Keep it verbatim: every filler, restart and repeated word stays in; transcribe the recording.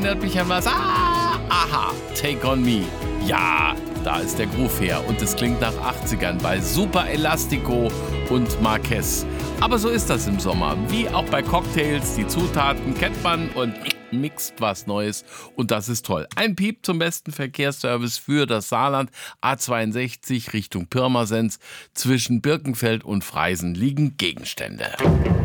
erinnert mich an was. Ah, aha, Take on Me. Ja, da ist der Groove her und es klingt nach achtzigern bei Super Elastico und Marquez. Aber so ist das im Sommer, wie auch bei Cocktails. Die Zutaten kennt man und mixt was Neues und das ist toll. Ein Piep zum besten Verkehrsservice für das Saarland. A zweiundsechzig Richtung Pirmasens. Zwischen Birkenfeld und Freisen liegen Gegenstände.